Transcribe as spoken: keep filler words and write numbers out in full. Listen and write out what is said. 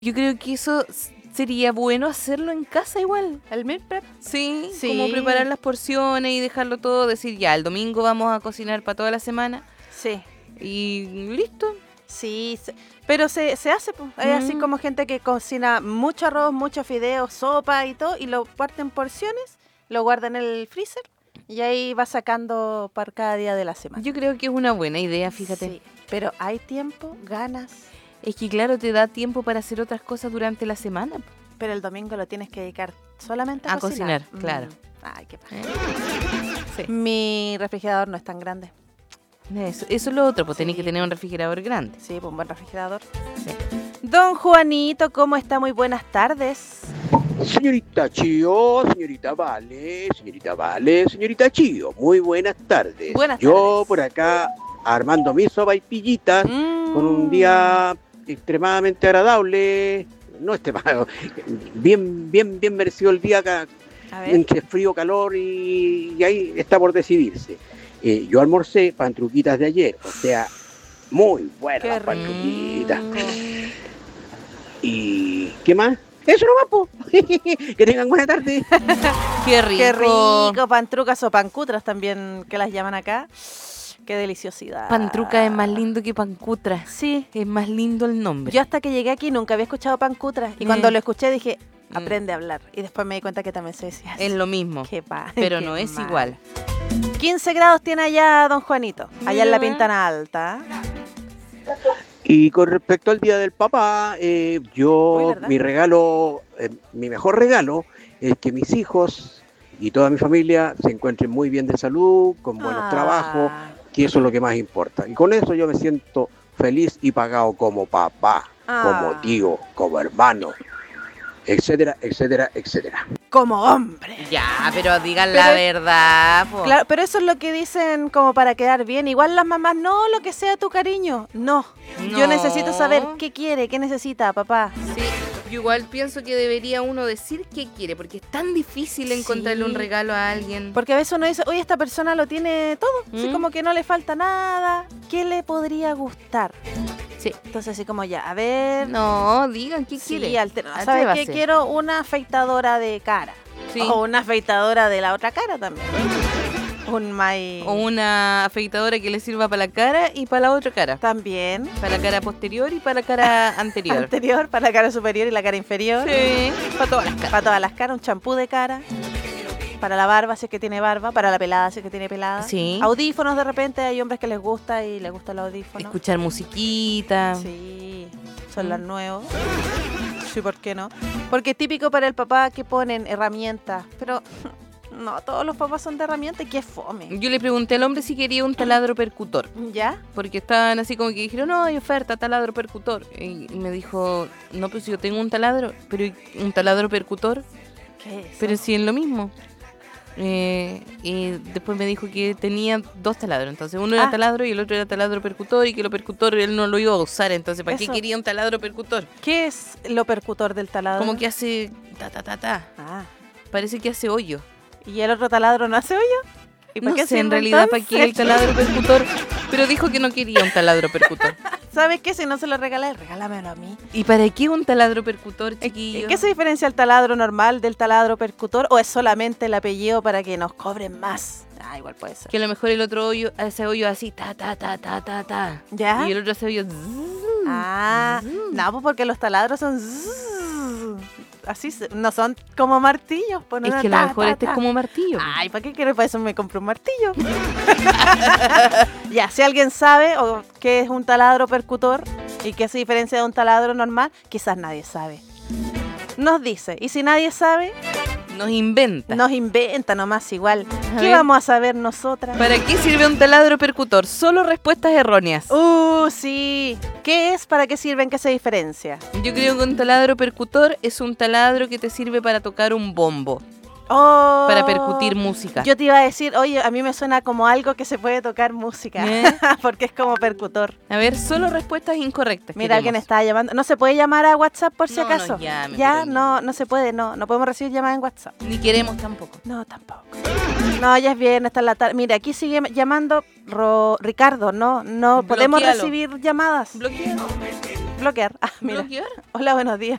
Yo creo que eso sería bueno hacerlo en casa igual. ¿El meal prep? Sí, Sí. como preparar las porciones y dejarlo todo, decir ya, el domingo vamos a cocinar para toda la semana Sí. y listo. Sí, se- pero se, se hace, pues. Hay así Mm. como gente que cocina mucho arroz, muchos fideos, sopa y todo, y lo parte en porciones, lo guarda en el freezer y ahí va sacando para cada día de la semana. Yo creo que es una buena idea, fíjate. Sí, pero hay tiempo, ganas, Es que claro, te da tiempo para hacer otras cosas durante la semana. pero el domingo lo tienes que dedicar solamente a, A cocinar, Mm. claro. Ay, qué paja. ¿Eh? Sí. Mi refrigerador no es tan grande. Eso, eso es lo otro, pues tenés Sí. que tener un refrigerador grande. Sí, pues un buen refrigerador. Sí. Don Juanito, ¿cómo está? Muy buenas tardes. Señorita Chío, señorita Vale, señorita Vale, señorita Chío, muy buenas tardes. Buenas Yo tardes. por acá armando mis sopaipillitas Mm. con un día extremadamente agradable, no extremadamente, bien, bien, bien merecido el día acá, A ver. entre frío, calor y, y ahí está por decidirse. Eh, yo almorcé pantruquitas de ayer, o sea, muy buenas Qué las rico. pantruquitas. ¿Y qué más? Eso no va, po. Que tengan buena tarde. Qué rico. Qué rico, pantrucas o pancutras también, que las llaman acá. Qué deliciosidad. Pantruca es más lindo que pancutra. Sí, Es más lindo el nombre. yo hasta que llegué aquí nunca había escuchado pancutras. Y Mm. cuando lo escuché dije, Mm. aprende a hablar. Y después me di cuenta que también se decía así. Es lo mismo, Qué pa- pero qué no es mal. igual. quince grados tiene allá don Juanito, allá en la Mira. Pintana Alta. Y con respecto al Día del Papá, eh, Uy, yo, ¿verdad? mi regalo, eh, mi mejor regalo es que mis hijos y toda mi familia se encuentren muy bien de salud, con buenos Ah. trabajos, que eso es lo que más importa. Y con eso yo me siento feliz y pagado como papá, Ah. como tío, como hermano, etcétera, etcétera, etcétera. Como hombre. Ya, pero digan Pero la es- verdad. po. Claro, pero eso es lo que dicen como para quedar bien. Igual las mamás, no, lo que sea tu cariño. No. Yo No. necesito saber qué quiere, qué necesita, papá. Sí, yo igual pienso que debería uno decir qué quiere, porque es tan difícil encontrarle Sí. un regalo a alguien. Porque a veces uno dice, oye, esta persona lo tiene todo. Así ¿Mm? como que no le falta nada. ¿Qué le podría gustar? Sí. Entonces así como ya, a ver. No, digan qué Sí, quiere. alterna- ¿sabes Atrévase. qué? Quiero una afeitadora de cara. Sí. O una afeitadora de la otra cara también. Un mai... O una afeitadora que le sirva para la cara y para la otra cara. También. Para la cara posterior y para la cara anterior. Anterior, para la cara superior y la cara inferior. Sí, para todas las caras. Para todas las caras, un champú de cara. Para la barba, si es que tiene barba. Para la pelada, si es que tiene pelada. Sí. Audífonos, de repente, hay hombres que les gusta y les gusta el audífono. Escuchar musiquita. Sí, son Mm. los nuevos. Sí, ¿por qué no? Porque es típico para el papá que ponen herramientas. Pero no, todos los papás son de herramientas y qué fome. Yo le pregunté al hombre si quería un taladro percutor. ¿Ya? Porque estaban así como que dijeron, no, hay oferta, taladro percutor. Y me dijo, no, pues yo tengo un taladro, pero un taladro percutor, ¿Qué es eso? pero sí es lo mismo. Eh, y después me dijo que tenía dos taladros, entonces uno era Ah. taladro y el otro era taladro percutor y que lo percutor él no lo iba a usar, entonces ¿para Eso. qué quería un taladro percutor? ¿Qué es lo percutor del taladro? Como que hace ta ta ta ta, Ah. parece que hace hoyo. ¿Y el otro taladro no hace hoyo? ¿Y para No qué sé en sirve realidad para qué el entonces? taladro percutor, pero dijo que no quería un taladro percutor. ¿Sabes qué? Si no se lo regalé, regálamelo a mí. ¿Y para qué un taladro percutor, chiquillo? ¿En qué se diferencia el taladro normal del taladro percutor o es solamente el apellido para que nos cobren más? Ah, igual puede ser. Que a lo mejor el otro hoyo hace hoyo así, ta, ta, ta, ta, ta, ta. ¿Ya? Y el otro hace hoyo. zzz. Ah, no, pues porque los taladros son zzzz. Así, se- no son como martillos. Pues no Es era que a lo ta, mejor ta, este es ta. como martillo. Ay, ¿para qué quiero? Para eso me compré un martillo. Ya, si alguien sabe o qué es un taladro percutor y qué se diferencia de un taladro normal, quizás nadie sabe. Nos dice, y si nadie sabe, Nos inventa. nos inventa nomás igual. A ¿Qué ver. vamos a saber nosotras? ¿Para qué sirve un taladro percutor? Solo respuestas erróneas. Uh, sí. ¿Qué es? ¿Para qué sirve? ¿En qué se diferencia? Yo creo que un taladro percutor es un taladro que te sirve para tocar un bombo, Oh, para percutir música. Yo te iba a decir, oye, a mí me suena como algo que se puede tocar música, ¿Eh? porque es como percutor. A ver, solo respuestas incorrectas. Mira, alguien queremos. está llamando. ¿No se puede llamar a WhatsApp por si No, no acaso? llame, ya, pero- no, no se puede, no, no podemos recibir llamadas en WhatsApp. Ni queremos tampoco. No, tampoco. No, ya es viernes, está en la tarde. Mira, aquí sigue llamando Ro- Ricardo, no, no podemos Bloquéalo. recibir llamadas. Bloqueado. Bloquear. Ah, mira. ¿Bloquear? Hola, buenos días.